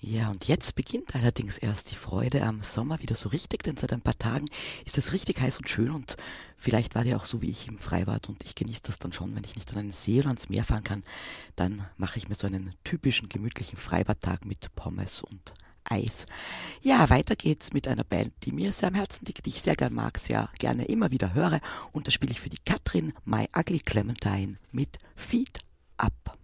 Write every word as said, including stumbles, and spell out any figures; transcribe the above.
Ja, und jetzt beginnt allerdings erst die Freude am Sommer wieder so richtig, denn seit ein paar Tagen ist es richtig heiß und schön und vielleicht war ihr auch so wie ich im Freibad und ich genieße das dann schon, wenn ich nicht an einen See oder ans Meer fahren kann, dann mache ich mir so einen typischen gemütlichen Freibadtag mit Pommes und Eis. Ja, weiter geht's mit einer Band, die mir sehr am Herzen liegt, die ich sehr gern mag, sehr gerne immer wieder höre und da spiele ich für die Katrin My Ugly Clementine mit Feed Up.